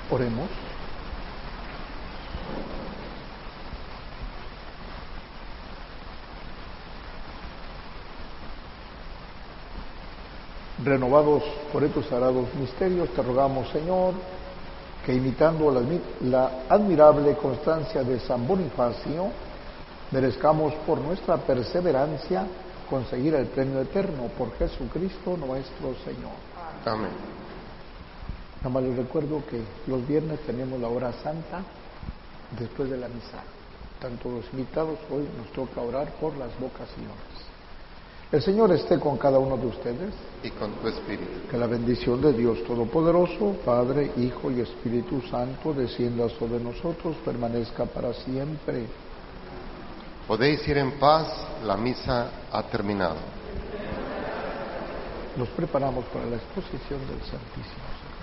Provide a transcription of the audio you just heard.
Oremos. Renovados por estos sagrados misterios, te rogamos, Señor, que imitando la admirable constancia de San Bonifacio, merezcamos por nuestra perseverancia conseguir el premio eterno por Jesucristo nuestro Señor. Amén. Nada más les recuerdo que los viernes tenemos la hora santa después de la misa. Tanto los invitados, hoy nos toca orar por las vocaciones. El Señor esté con cada uno de ustedes. Y con tu espíritu. Que la bendición de Dios Todopoderoso, Padre, Hijo y Espíritu Santo, descienda sobre nosotros, permanezca para siempre. Podéis ir en paz, la misa ha terminado. Nos preparamos para la exposición del Santísimo.